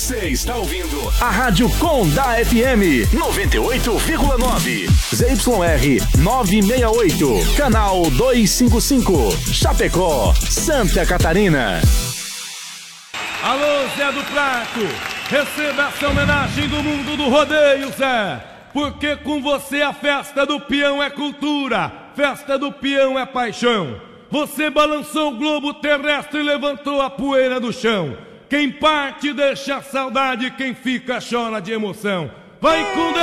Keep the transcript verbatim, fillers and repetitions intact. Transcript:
Você está ouvindo a Rádio Condá F M noventa e oito vírgula nove, Z Y R novecentos e sessenta e oito, canal duzentos e cinquenta e cinco, Chapecó, Santa Catarina. Alô, Zé do Prato, receba essa homenagem do mundo do rodeio, Zé, porque com você a festa do peão é cultura, festa do peão é paixão. Você balançou o globo terrestre e levantou a poeira do chão. Quem parte deixa a saudade, quem fica chora de emoção. Vai com Deus!